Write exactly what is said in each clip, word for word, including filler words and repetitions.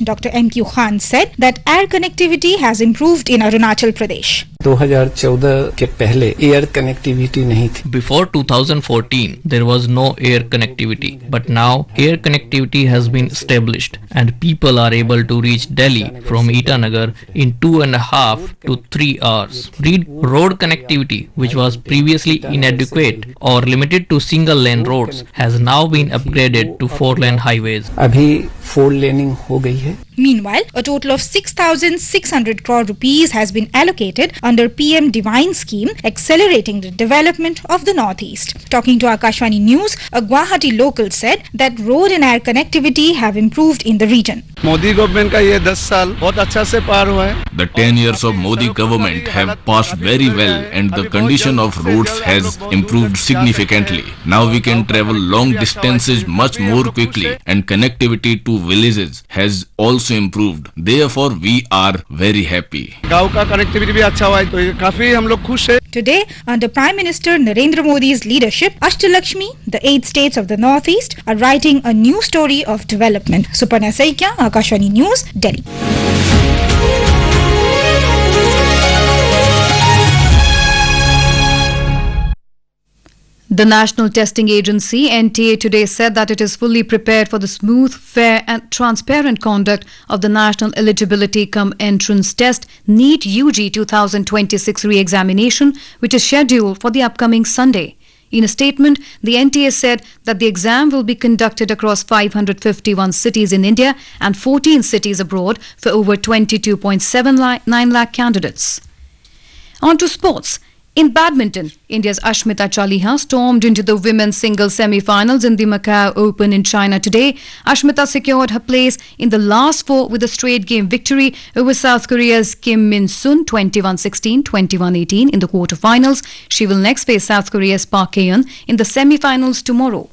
Doctor M Q Khan said that air connectivity has improved in Arunachal Pradesh. दो हज़ार चौदह के पहले एयर कनेक्टिविटी नहीं थी. Before two thousand fourteen, there was no air connectivity, but now air connectivity has been established and people are able to reach Delhi from Itanagar in two and a half to three hours. Read road connectivity, which was previously inadequate or limited to single lane roads, has now been upgraded to four lane highways. अभी four laning हो गई है. Meanwhile, a total of six thousand six hundred crore rupees has been allocated under P M Divine scheme, accelerating the development of the Northeast. Talking to Akashvani News, a Guwahati local said that road and air connectivity have improved in the region. Modi government का ये दस साल बहुत अच्छा से पार हुआ है. The ten years of Modi government have passed very well and the condition of roads has improved significantly. Now we can travel long distances much more quickly and connectivity to villages has also improved. Therefore we are very happy. गांव का connectivity भी अच्छा हुआ है तो काफी हम लोग खुश हैं. Today, under Prime Minister Narendra Modi's leadership, Ashtalakshmi, the eight states of the Northeast, are writing a new story of development. Suparna Saikia, Akashvani News, Delhi. The National Testing Agency N T A today said that it is fully prepared for the smooth, fair and transparent conduct of the National Eligibility Cum Entrance Test NEET U G twenty twenty-six re-examination, which is scheduled for the upcoming Sunday. In a statement, the N T A said that the exam will be conducted across five hundred fifty-one cities in India and fourteen cities abroad for over twenty-two point seven nine lakh candidates. On to sports. In badminton, India's Ashmita Chaliha stormed into the women's singles semi-finals in the Macau Open in China today. Ashmita secured her place in the last four with a straight game victory over South Korea's Kim Min-sun twenty-one sixteen, twenty-one eighteen in the quarterfinals. She will next face South Korea's Park Hae-yeon in the semi-finals tomorrow.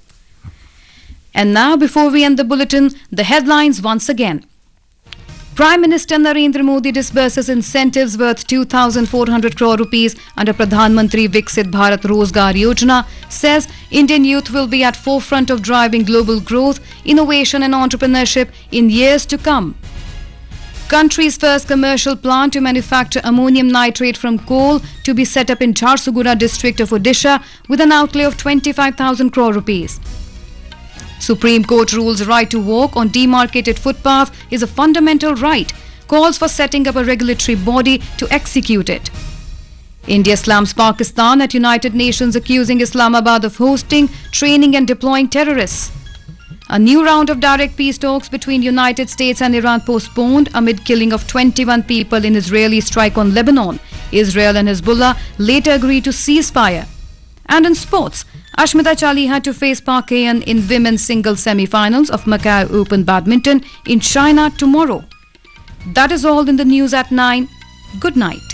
And now, before we end the bulletin, the headlines once again. Prime Minister Narendra Modi disburses incentives worth two thousand four hundred crore rupees under Pradhan Mantri Viksit Bharat Rozgar Yojana, says Indian youth will be at forefront of driving global growth, innovation and entrepreneurship in years to come. Country's first commercial plant to manufacture ammonium nitrate from coal to be set up in Jharsuguda district of Odisha with an outlay of twenty-five thousand crore rupees. Supreme Court rules right to walk on demarcated footpath is a fundamental right, calls for setting up a regulatory body to execute it. India slams Pakistan at United Nations accusing Islamabad of hosting, training and deploying terrorists. A new round of direct peace talks between United States and Iran postponed amid killing of twenty-one people in Israeli strike on Lebanon. Israel and Hezbollah later agreed to ceasefire. And in sports, Ashmita Chaliha to face Park Hae-yeon in women's singles semi-finals of Macau Open Badminton in China tomorrow. That is all in the news at nine. Good night.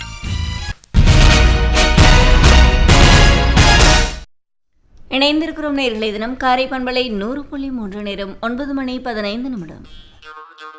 இணைந்திருக்கிறோம் நேயர்களே, தினம் காரை பண்பலை நூறு புள்ளி மூன்று நேரம் ஒன்பது மணி பதினைந்து நிமிடம்.